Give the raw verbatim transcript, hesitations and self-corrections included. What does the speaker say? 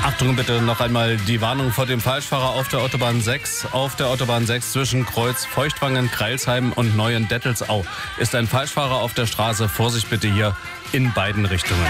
Achtung bitte, noch einmal die Warnung vor dem Falschfahrer auf der Autobahn sechs. Auf der Autobahn sechs zwischen Kreuz Feuchtwangen, Kreilsheim und Neuendettelsau ist ein Falschfahrer auf der Straße. Vorsicht bitte hier in beiden Richtungen.